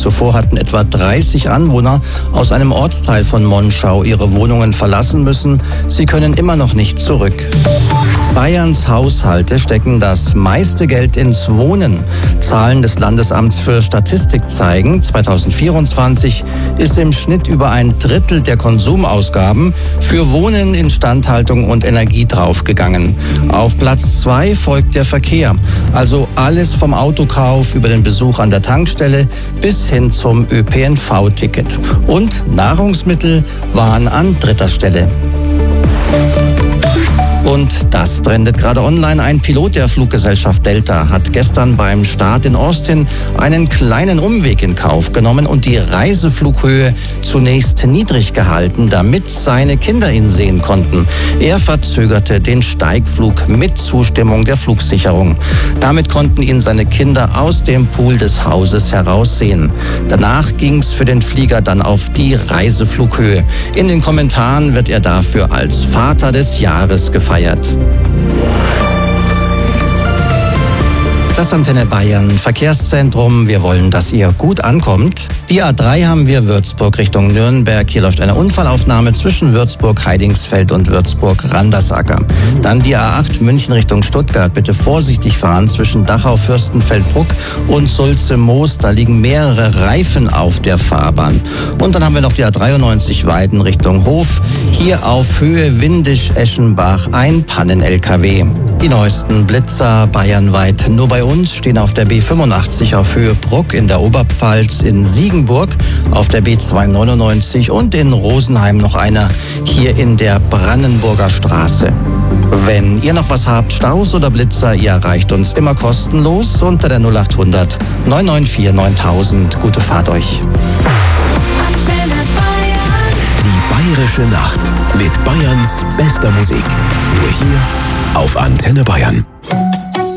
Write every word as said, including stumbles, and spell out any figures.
Zuvor hatten etwa dreißig Anwohner aus einem Ortsteil von Monschau ihre Wohnungen verlassen müssen. Sie können immer noch nicht zurück. Bayerns Haushalte stecken das meiste Geld ins Wohnen. Zahlen des Landesamts für Statistik zeigen, zweitausendvierundzwanzig ist im Schnitt über ein Drittel der Konsumausgaben für Wohnen, Instandhaltung und Energie draufgegangen. Auf Platz zwei folgt der Verkehr, also alles vom Autokauf über den Besuch an der Tankstelle bis hin zum Ö P N V-Ticket. Und Nahrungsmittel waren an dritter Stelle. Und das trendet gerade online. Ein Pilot der Fluggesellschaft Delta hat gestern beim Start in Austin einen kleinen Umweg in Kauf genommen und die Reiseflughöhe zunächst niedrig gehalten, damit seine Kinder ihn sehen konnten. Er verzögerte den Steigflug mit Zustimmung der Flugsicherung. Damit konnten ihn seine Kinder aus dem Pool des Hauses heraussehen. Danach ging es für den Flieger dann auf die Reiseflughöhe. In den Kommentaren wird er dafür als Vater des Jahres gefeiert. Das Antenne Bayern Verkehrszentrum. Wir wollen, dass ihr gut ankommt. Die A drei haben wir Würzburg Richtung Nürnberg. Hier läuft eine Unfallaufnahme zwischen Würzburg-Heidingsfeld und Würzburg-Randersacker. Dann die A acht München Richtung Stuttgart. Bitte vorsichtig fahren zwischen Dachau-Fürstenfeldbruck und Sulze-Moos. Da liegen mehrere Reifen auf der Fahrbahn. Und dann haben wir noch die A dreiundneunzig Weiden Richtung Hof. Hier auf Höhe Windisch-Eschenbach ein Pannen-L K W. Die neuesten Blitzer bayernweit nur bei uns stehen auf der B fünfundachtzig auf Höhe Bruck in der Oberpfalz, in Siegenburg auf der B zweihundertneunundneunzig und in Rosenheim noch einer hier in der Brandenburger Straße. Wenn ihr noch was habt, Staus oder Blitzer, ihr erreicht uns immer kostenlos unter der null achthundert neun neun vier neuntausend. Gute Fahrt euch. Die Bayerische Nacht mit Bayerns bester Musik. Nur hier auf Antenne Bayern.